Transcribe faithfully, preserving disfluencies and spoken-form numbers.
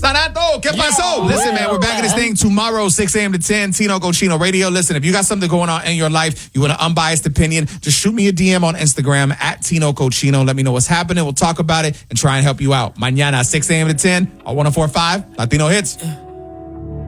Tanato, ¿qué pasó? Listen, man, we're back in this thing tomorrow, six a.m. to ten, Tino Cochino Radio. Listen, if you got something going on in your life, you want an unbiased opinion, just shoot me a D M on Instagram at Tino Cochino. Let me know what's happening. We'll talk about it and try and help you out. Mañana, six a.m. to ten on one oh four point five Latino Hits.